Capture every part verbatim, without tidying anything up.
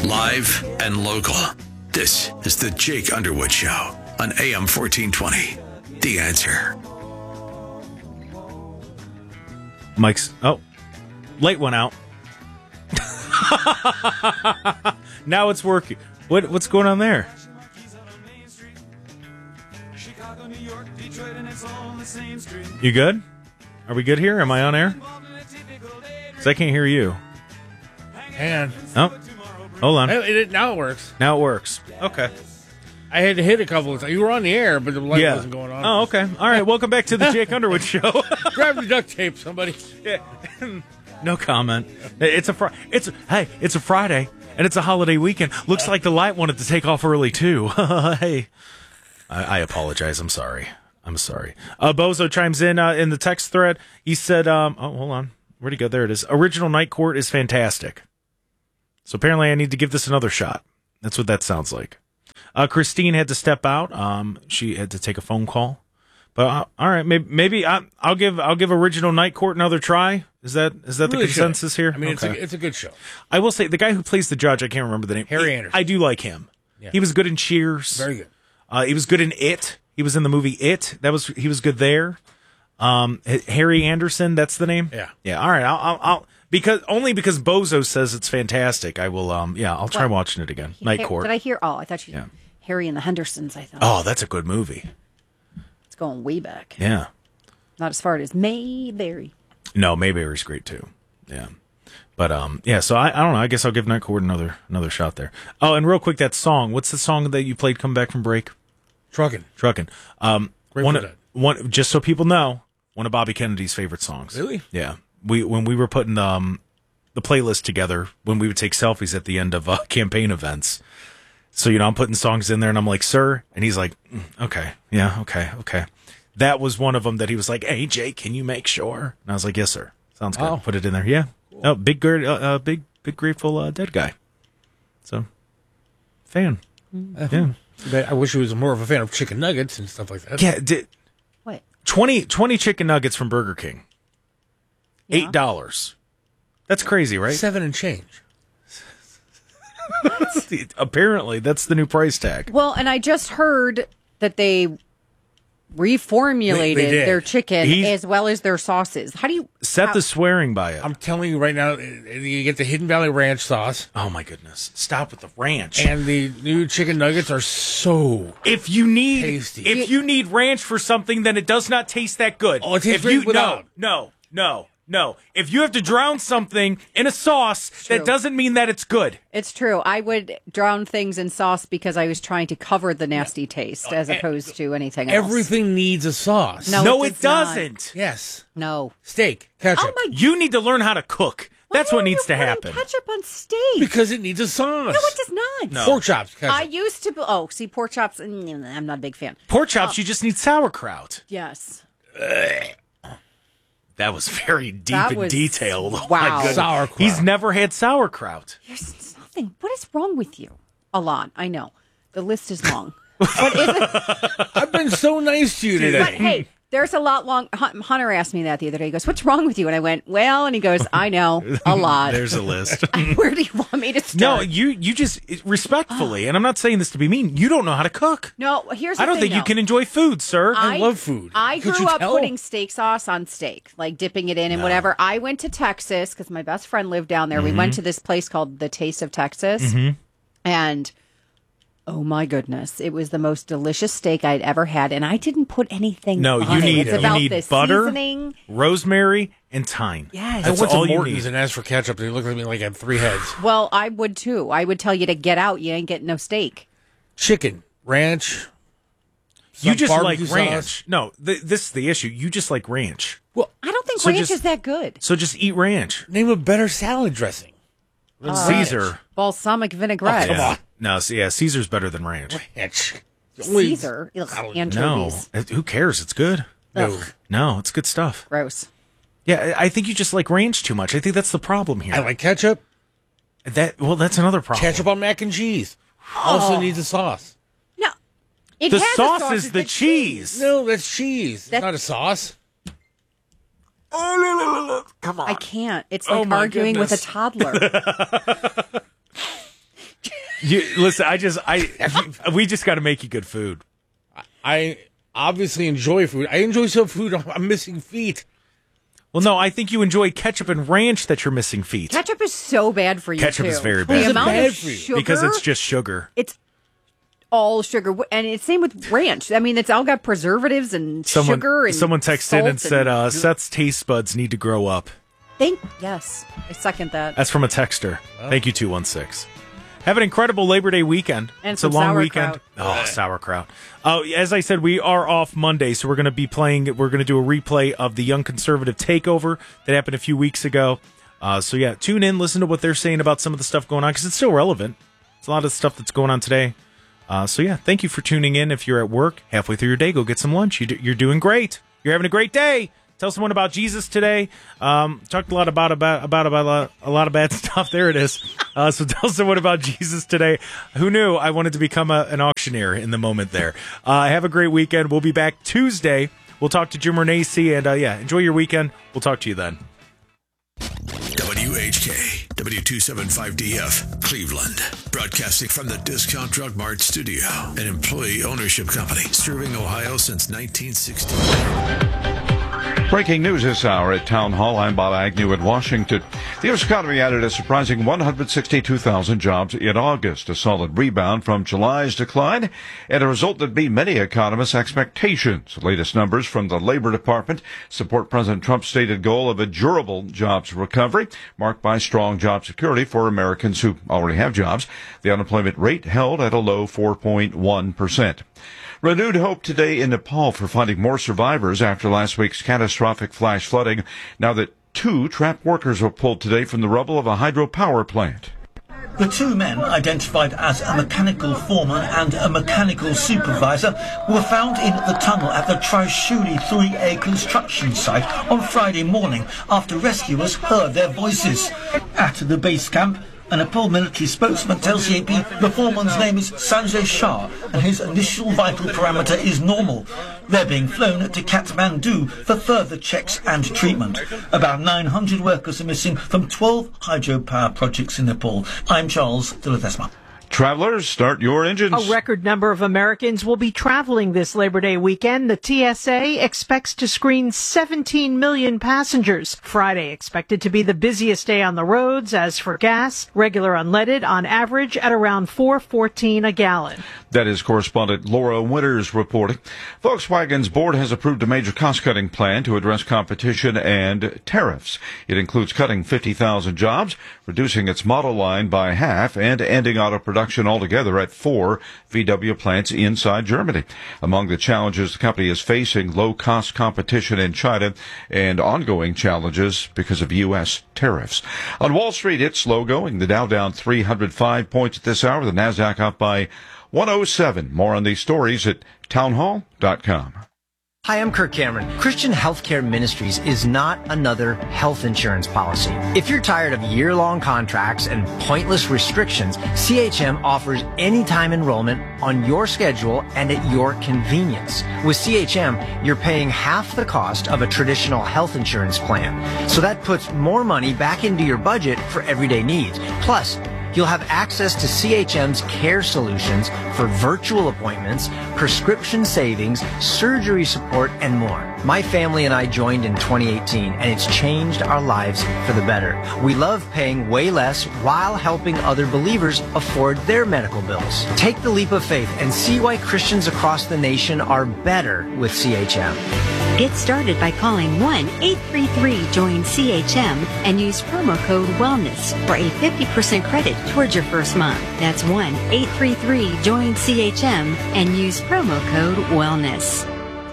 Live and local. This is the Jake Underwood Show on A M fourteen twenty. The Answer. Mike's, oh, light went out. Now it's working. What What's going on there? You good? Are we good here? Am I on air? Because I can't hear you. Hang on. Oh, hold on. It, it, now it works. Now it works. Okay. I had to hit a couple of times. You were on the air, but the light Yeah. wasn't going on. Oh, okay. All right. Welcome back to the Jake Underwood Show. Grab the duct tape, somebody. Yeah. No comment. It's a fr- It's hey. It's a Friday and it's a holiday weekend. Looks like the light wanted to take off early too. Hey, I, I apologize. I'm sorry. I'm sorry. Uh, Bozo chimes in uh, in the text thread. He said, um, "Oh, hold on. Where'd he go? There it is. Original Night Court is fantastic. So apparently, I need to give this another shot. That's what that sounds like." Uh, Christine had to step out. Um, she had to take a phone call. But uh, all right, maybe, maybe I, I'll give I'll give Original Night Court another try. Is that is that Really the consensus should. here? I mean, Okay. it's, a, it's a good show. I will say the guy who plays the judge, I can't remember the name. Harry He- Anderson. I do like him. Yeah. He was good in Cheers. Very good. Uh, he was good in It. He was in the movie It. That was he was good there. Um, H- Harry Anderson, that's the name. Yeah. Yeah. All right. I'll, I'll, I'll because only because Bozo says it's fantastic. I will. Um. Yeah. I'll try What? watching it again. Night Har- Court. Did I hear? Oh, I thought you. Yeah. Harry and the Hendersons. I thought. Oh, that's a good movie. It's going way back. Yeah. Not as far as Mayberry. No, Mayberry's great too. Yeah. But um, yeah. So I, I don't know. I guess I'll give Night Court another another shot there. Oh, and real quick, that song. What's the song that you played? Come back from break. Trucking. Trucking. Um, Grateful one, Dead. one. Just so people know, one of Bobby Kennedy's favorite songs. Really? Yeah. We when we were putting um the playlist together, when we would take selfies at the end of uh, campaign events. So you know, I'm putting songs in there, and I'm like, "Sir," and he's like, "Mm, "Okay, yeah, okay, okay." That was one of them that he was like, "Hey, Jake, can you make sure?" And I was like, "Yes, sir. Sounds good." Oh. Put it in there. Yeah. Oh, big, gr- uh, uh, big, big, Grateful uh, Dead guy. So, fan. Yeah. But I wish he was more of a fan of chicken nuggets and stuff like that. Yeah. Did, What? twenty, twenty chicken nuggets from Burger King. Yeah. Eight dollars. That's crazy, right? Seven and change. Apparently, that's the new price tag. Well, and I just heard that they reformulated They- they did. their chicken He's- as well as their sauces. How do you Set how- the swearing by it. I'm telling you right now, you get the Hidden Valley Ranch sauce, Oh my goodness! Stop with the ranch. and the new chicken nuggets are so. if you need, Tasty. if you need ranch for something, then it does not taste that good. Oh, it tastes if great you without. no, no, no, no. If you have to drown something in a sauce, that True. doesn't mean that it's good. It's true. I would drown things in sauce because I was trying to cover the nasty taste as opposed to anything else. Everything needs a sauce. No, No, it it, does not. doesn't. Yes. No. Steak, ketchup. Oh my! You need to learn how to cook. That's Why what are needs you to putting happen. Ketchup on steak. Because it needs a sauce. no, it does not. No. Pork chops, ketchup. I used to. Oh, see, pork chops. mm, I'm not a big fan. Pork chops, you just need sauerkraut. Yes. That was very deep That and was- detailed. Oh, wow. my goodness. Sauerkraut. He's never had sauerkraut. There's nothing. What is wrong with you? A lot. I know. The list is long. But isn't? I've been so nice to you today. But hey, there's a lot long. Hun- Hunter asked me that the other day. He goes, "What's wrong with you?" And I went, "Well," and he goes, "I know a lot." There's a list. Where do you want me to No, start? you you just respectfully, and I'm not saying this to be mean. You don't know how to cook. No, here's the I don't thing, think you though. can enjoy food, sir. I love food. I Could grew you up tell? putting steak sauce on steak, like dipping it in and whatever. I went to Texas because my best friend lived down there. We Mm-hmm. went to this place called the Taste of Texas, and oh my goodness, it was the most delicious steak I'd ever had, and I didn't put anything. No, on you it. need It's you about need the butter, seasoning. rosemary, and thyme. Yes. I That's went to all you Morton's need. and asked for ketchup, and they looked at me like I had three heads. Well, I would too. I would tell you to get out. You ain't getting no steak. Chicken, ranch. You some just like barbecue ranch. sauce. No, th- this is the issue. You just like ranch. Well, I don't think So ranch just- is that good. So just eat ranch. name a better salad dressing. than ranch. Caesar. Balsamic vinaigrette. Oh, come Yeah. on. No, so yeah, Caesar's better than ranch. Ranch. Only- Caesar. Ugh, I don't- No, anchovies. Uh, who cares? It's good. No. No, it's good stuff. Gross. Yeah, I I think you just like ranch too much. I think that's the problem here. I like ketchup. that. Well, that's another problem. Ketchup on mac and cheese. Also needs a sauce. No. It The has a sauce is it's the cheese. No, that's cheese. That- Not a sauce. Come on. I can't. It's Oh like my arguing with a goodness. toddler. You, listen, I just, I, we just got to make you good food. I obviously enjoy food. I enjoy some food. I'm missing feet. Well, no, I think you enjoy ketchup and ranch that you're missing feet. Ketchup is so bad for you, Ketchup too. is very The bad. amount bad of for you. sugar, Because it's just sugar. It's all sugar. And it's same with ranch. I mean, it's all got preservatives and Someone, sugar and someone texted salt in and said, and- uh, Seth's taste buds need to grow up. Thank, yes, I second that. That's from a texter. Thank you, two one six. Have an incredible Labor Day weekend. And it's a some long sauerkraut. weekend. Oh, sauerkraut. Oh, as I said, we are off Monday, so we're going to be playing, we're going to do a replay of the Young Conservative Takeover that happened a few weeks ago. Uh, so, yeah, tune in, listen to what they're saying about some of the stuff going on, because it's still relevant. It's a lot of stuff that's going on today. Uh, so, yeah, thank you for tuning in. If you're at work, halfway through your day, go get some lunch. You do, you're doing great. You're having a great day. Tell someone about Jesus today. Um, talked a lot about about about, about a, lot, a lot of bad stuff. There it is. Uh, so tell someone about Jesus today. Who knew I wanted to become a, an auctioneer in the moment there. Uh, have a great weekend. We'll be back Tuesday. We'll talk to Jim Renacci. And, uh, yeah, enjoy your weekend. We'll talk to you then. W H K, W two seventy-five D F, Cleveland. Broadcasting from the Discount Drug Mart studio. An employee ownership company serving Ohio since nineteen sixty. Breaking news this hour at Town Hall. I'm Bob Agnew in Washington. The U S economy added a surprising one hundred sixty-two thousand jobs in August, a solid rebound from July's decline, and a result that beat many economists' expectations. Latest numbers from the Labor Department support President Trump's stated goal of a durable jobs recovery, marked by strong job security for Americans who already have jobs. The unemployment rate held at a low four point one percent. Renewed hope today in Nepal for finding more survivors after last week's catastrophic flash flooding, now that two trapped workers were pulled today from the rubble of a hydropower plant. The two men, identified as a mechanical foreman and a mechanical supervisor, were found in the tunnel at the Trishuli three A construction site on Friday morning after rescuers heard their voices. At the base camp, a Nepal military spokesman tells the A P the foreman's name is Sanjay Shah and his initial vital parameter is normal. They're being flown to Kathmandu for further checks and treatment. About nine hundred workers are missing from twelve hydropower projects in Nepal. I'm Charles de Ledesma. Travelers, start your engines. A record number of Americans will be traveling this Labor Day weekend. The T S A expects to screen seventeen million passengers. Friday expected to be the busiest day on the roads. As for gas, regular unleaded on average at around four fourteen a gallon. That is correspondent Laura Winters reporting. Volkswagen's board has approved a major cost-cutting plan to address competition and tariffs. It includes cutting fifty thousand jobs, reducing its model line by half, and ending auto production altogether at four V W plants inside Germany. Among the challenges the company is facing, low-cost competition in China and ongoing challenges because of U S tariffs. On Wall Street, it's slow going. The Dow down three hundred five points at this hour. The Nasdaq up by one oh seven. More on these stories at townhall dot com. Hi, I'm Kirk Cameron. Christian Healthcare Ministries is not another health insurance policy. If you're tired of year-long contracts and pointless restrictions, C H M offers anytime enrollment on your schedule and at your convenience. With C H M, you're paying half the cost of a traditional health insurance plan. So that puts more money back into your budget for everyday needs. Plus, you'll have access to C H M's care solutions for virtual appointments, prescription savings, surgery support, and more. My family and I joined in twenty eighteen, and it's changed our lives for the better. We love paying way less while helping other believers afford their medical bills. Take the leap of faith and see why Christians across the nation are better with C H M. Get started by calling one eight three three join C H M and use promo code WELLNESS for a fifty percent credit towards your first month. That's one eight three three join C H M and use promo code WELLNESS.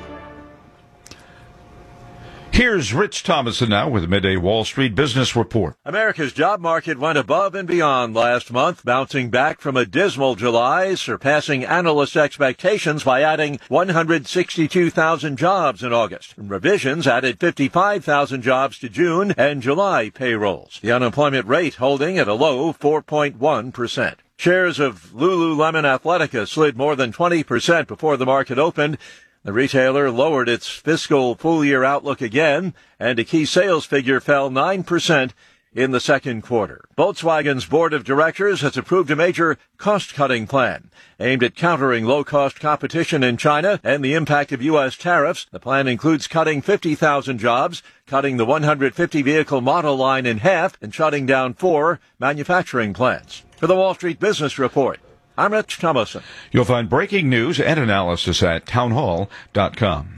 Here's Rich Thomason now with a midday Wall Street Business Report. America's job market went above and beyond last month, bouncing back from a dismal July, surpassing analyst expectations by adding one hundred sixty-two thousand jobs in August. Revisions added fifty-five thousand jobs to June and July payrolls. The unemployment rate holding at a low four point one percent. Shares of Lululemon Athletica slid more than twenty percent before the market opened. The retailer lowered its fiscal full-year outlook again, and a key sales figure fell nine percent in the second quarter. Volkswagen's board of directors has approved a major cost-cutting plan aimed at countering low-cost competition in China and the impact of U S tariffs. The plan includes cutting fifty thousand jobs, cutting the one hundred fifty vehicle model line in half, and shutting down four manufacturing plants. For the Wall Street Business Report, I'm Rich Thomason. You'll find breaking news and analysis at townhall dot com.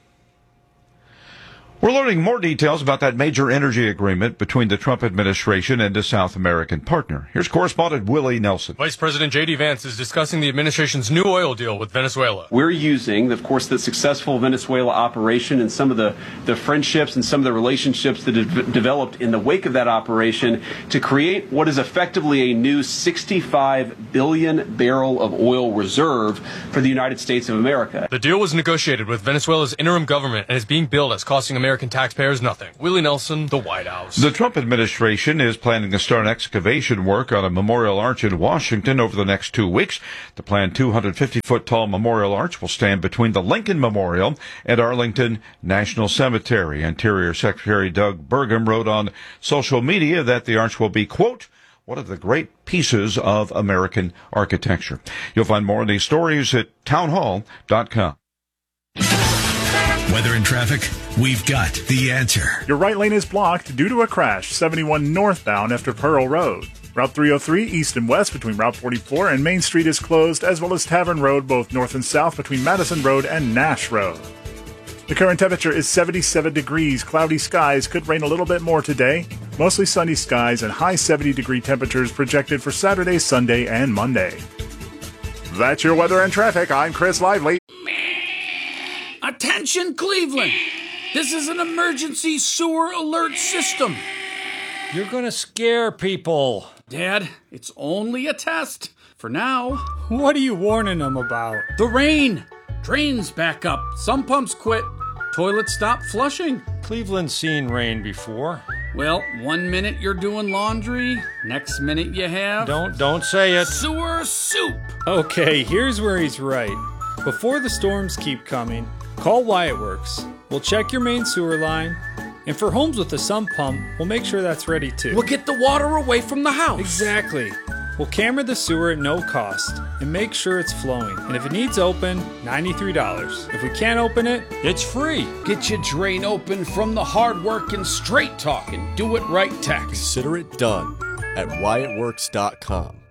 We're learning more details about that major energy agreement between the Trump administration and a South American partner. Here's correspondent Willie Nelson. Vice President J D Vance is discussing the administration's new oil deal with Venezuela. We're using, of course, the successful Venezuela operation and some of the, the friendships and some of the relationships that have developed in the wake of that operation to create what is effectively a new sixty-five billion barrel of oil reserve for the United States of America. The deal was negotiated with Venezuela's interim government and is being billed as costing American taxpayers nothing. Willie Nelson, the White House. The Trump administration is planning to start excavation work on a memorial arch in Washington over the next two weeks. The planned two hundred fifty foot tall memorial arch will stand between the Lincoln Memorial and Arlington National Cemetery. Interior Secretary Doug Burgum wrote on social media that the arch will be, quote, one of the great pieces of American architecture. You'll find more of these stories at townhall dot com. Weather and traffic, we've got the answer. Your right lane is blocked due to a crash, seventy-one northbound after Pearl Road. Route three oh three east and west between Route forty-four and Main Street is closed, as well as Tavern Road both north and south between Madison Road and Nash Road. The current temperature is seventy-seven degrees. Cloudy skies, could rain a little bit more today. Mostly sunny skies and high seventy degree temperatures projected for Saturday, Sunday, and Monday. That's your weather and traffic. I'm Chris Lively. Attention, Cleveland! This is an emergency sewer alert system. You're gonna scare people. Dad, it's only a test. For now. What are you warning them about? The rain. Drains back up. Some pumps quit. Toilets stop flushing. Cleveland's seen rain before. Well, one minute you're doing laundry, next minute you have... Don't, don't say it. Sewer soup. Okay, here's where he's right. Before the storms keep coming, call Wyatt Works. We'll check your main sewer line, and for homes with a sump pump, we'll make sure that's ready too. We'll get the water away from the house. Exactly. We'll camera the sewer at no cost and make sure it's flowing. And if it needs open, ninety-three dollars. If we can't open it, it's free. Get your drain open from the hard work and straight talking. Do it right tech. Consider it done at Wyatt Works dot com.